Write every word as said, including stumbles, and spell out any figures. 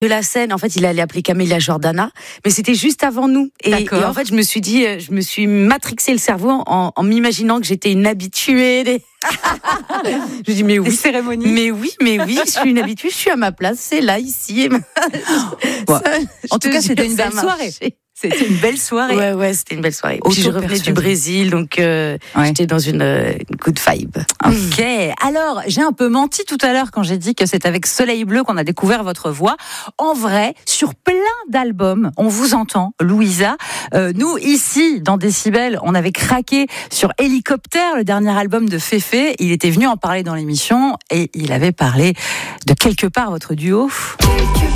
de la scène. En fait, il allait appeler Camélia Jordana, mais c'était juste avant nous. Et, et en fait, je me suis dit, je me suis matrixé le cerveau en, en m'imaginant que j'étais une habituée des... je dis mais oui, des cérémonies. Mais oui, mais oui, je suis une habituée, je suis à ma place, c'est là, ici. Bon. Ça, en tout cas, c'était une belle soirée. C'était une belle soirée. Ouais, ouais, c'était une belle soirée. Puis je revenais du Brésil, donc euh, ouais. j'étais dans une, une good vibe. Ok. Alors, j'ai un peu menti tout à l'heure quand j'ai dit que c'est avec Soleil Bleu qu'on a découvert votre voix. En vrai, sur plein d'albums, on vous entend, Louisa. Euh, nous, ici, dans Décibel, on avait craqué sur Hélicoptère, le dernier album de Féfé. Il était venu en parler dans l'émission et il avait parlé de Quelque part, votre duo.